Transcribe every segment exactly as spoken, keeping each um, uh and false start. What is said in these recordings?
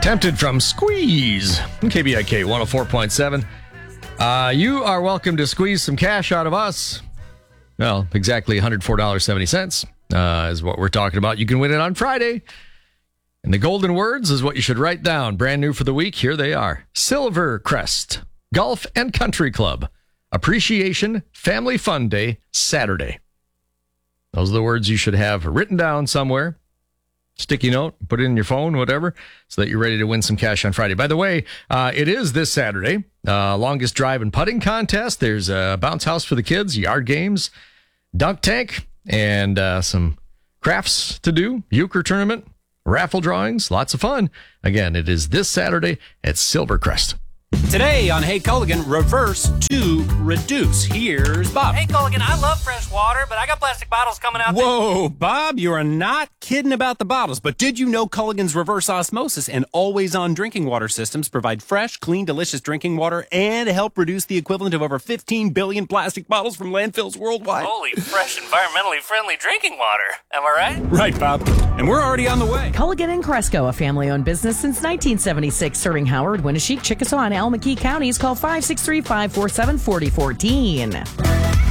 Tempted from Squeeze, K B I K one oh four point seven. Uh, you are welcome to squeeze some cash out of us. Well, exactly one hundred four dollars and seventy cents uh, is what we're talking about. You can win it on Friday. And the golden words is what you should write down. Brand new for the week. Here they are. Silvercrest Golf and Country Club. Appreciation Family Fun Day, Saturday. Those are the words you should have written down somewhere. Sticky note, put it in your phone, whatever, so that you're ready to win some cash on Friday. By the way, uh, it is this Saturday, uh, longest drive and putting contest. There's a bounce house for the kids, yard games, dunk tank, and uh, some crafts to do, euchre tournament, raffle drawings, lots of fun. Again, it is this Saturday at Silvercrest. Today on Hey Culligan, reverse to reduce. Here's Bob. Hey Culligan, I love fresh water, but I got plastic bottles coming out. Whoa, Bob, you are not kidding about the bottles. But did you know Culligan's reverse osmosis and always-on drinking water systems provide fresh, clean, delicious drinking water and help reduce the equivalent of over fifteen billion plastic bottles from landfills worldwide? Holy fresh, environmentally friendly drinking water. Am I right? Right, Bob. And we're already on the way. Culligan and Cresco, a family-owned business since nineteen seventy-six, serving Howard, Winneshiek, Chickasaw, and Almaquee counties. Call five six three, five four seven, four oh one four.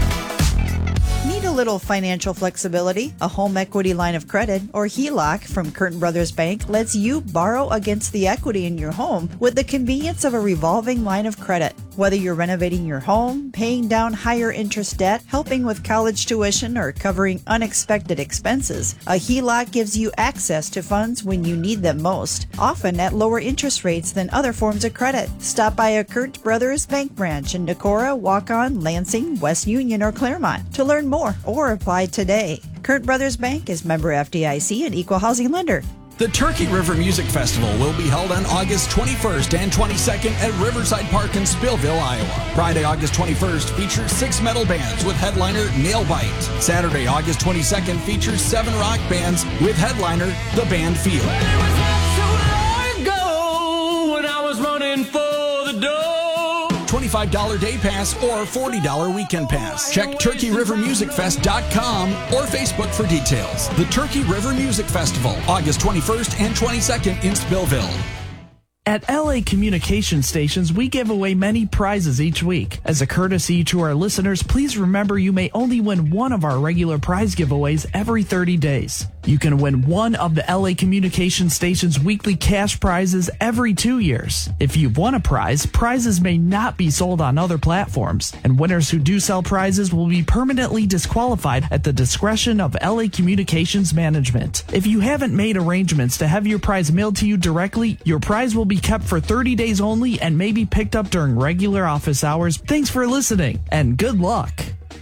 Need a little financial flexibility? A home equity line of credit, or H E L O C, from Curtin Brothers Bank lets you borrow against the equity in your home with the convenience of a revolving line of credit. Whether you're renovating your home, paying down higher interest debt, helping with college tuition, or covering unexpected expenses, a H E L O C gives you access to funds when you need them most, often at lower interest rates than other forms of credit. Stop by a Curtin Brothers Bank branch in Decorah, Waukon, Lansing, West Union, or Claremont to learn more or apply today. Curtin Brothers Bank is member F D I C and equal housing lender. The Turkey River Music Festival will be held on August twenty-first and twenty-second at Riverside Park in Spillville, Iowa. Friday, August twenty-first features six metal bands with headliner Nailbite. Saturday, August twenty-second features seven rock bands with headliner The Band Field. Well, it was not so long ago when I was running for the door. twenty-five dollars day pass or forty dollars weekend pass. Check turkey river music fest dot com or Facebook for details. The Turkey River Music Festival, August twenty-first and twenty-second in Spillville. At L A Communication Stations, we give away many prizes each week. As a courtesy to our listeners, please remember you may only win one of our regular prize giveaways every thirty days. You can win one of the L A Communication Station's weekly cash prizes every two years. If you've won a prize, prizes may not be sold on other platforms, and winners who do sell prizes will be permanently disqualified at the discretion of L A Communications Management. If you haven't made arrangements to have your prize mailed to you directly, your prize will be kept for thirty days only and may be picked up during regular office hours. Thanks for listening, and good luck.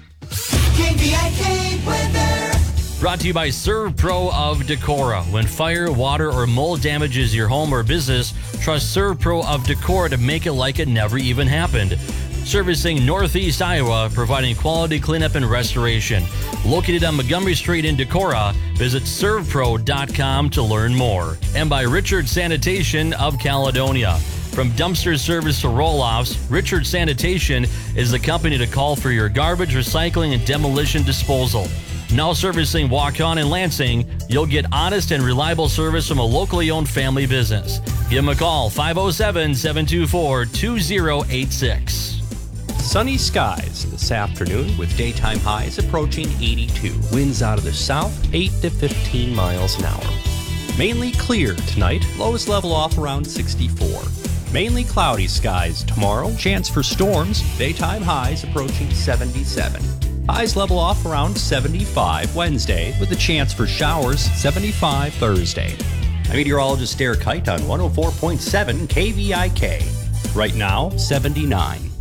K B I K weather. Brought to you by ServPro of Decorah. When fire, water, or mold damages your home or business, trust ServPro of Decorah to make it like it never even happened. Servicing Northeast Iowa, providing quality cleanup and restoration. Located on Montgomery Street in Decorah, visit serv pro dot com to learn more. And by Richard Sanitation of Caledonia. From dumpster service to roll-offs, Richard Sanitation is the company to call for your garbage, recycling, and demolition disposal. Now servicing Waukon and Lansing, you'll get honest and reliable service from a locally owned family business. Give them a call, five oh seven, seven two four, two oh eight six. Sunny skies this afternoon with daytime highs approaching eighty-two. Winds out of the south, eight to fifteen miles an hour. Mainly clear tonight, lows level off around sixty-four. Mainly cloudy skies tomorrow, chance for storms, daytime highs approaching seventy-seven. Highs level off around seventy-five Wednesday with a chance for showers, seventy-five Thursday. I'm meteorologist Derek Height on one oh four point seven K V I K. Right now, seventy-nine.